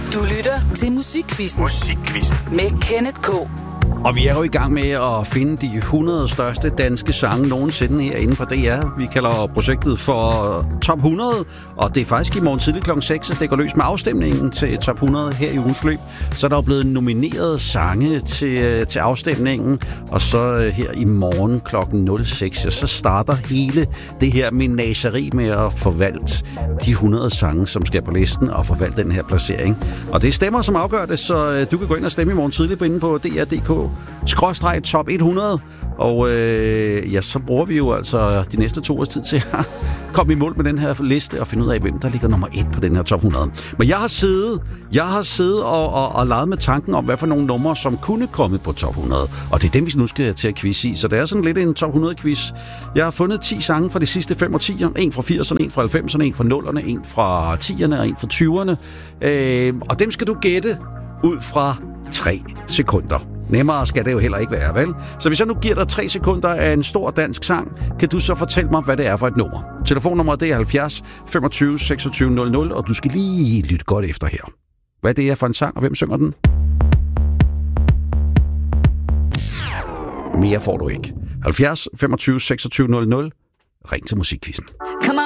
Du lytter til Musikquizzen. Musikquizzen. Med Kenneth K. Og vi er jo i gang med at finde de 100 største danske sange nogensinde herinde på DR. Vi kalder projektet for Top 100, og det er faktisk i morgen tidlig kl. 6, at det går løs med afstemningen til Top 100 her i ugens løb. Så er der jo blevet nomineret sange til afstemningen, og så her i morgen kl. 06, så starter hele det her menageri med at forvalte de 100 sange, som skal på listen, og forvalte den her placering. Og det er stemmer, som afgør det, så du kan gå ind og stemme i morgen tidlig inde på DR.dk/top 100. Og så bruger vi jo altså de næste 2 års tid til at komme i mål med den her liste og finde ud af, hvem der ligger nummer 1 på den her top 100. Men jeg har siddet og leget med tanken om, hvad for nogle numre, som kunne komme på top 100. Og det er dem, vi nu skal til at quiz i. Så det er sådan lidt en top 100 quiz. Jeg har fundet 10 sange fra de sidste 5 årtier. En fra 80'erne, en fra 90'erne, en fra 0'erne, en fra 10'erne og en fra 20'erne. Og dem skal du gætte ud fra 3 sekunder. Nemmere skal det jo heller ikke være, vel? Så hvis jeg nu giver dig 3 sekunder af en stor dansk sang, kan du så fortælle mig, hvad det er for et nummer. Telefonnummeret det er 70 25 26 00, og du skal lige lytte godt efter her. Hvad det er for en sang, og hvem synger den? Mere får du ikke. 70 25 26 00. Ring til Musikquizzen. Come